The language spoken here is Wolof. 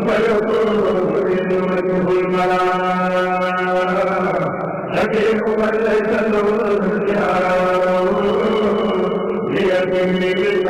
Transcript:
فيكون منه الملاك حكيم من ليس له اختيار ليتم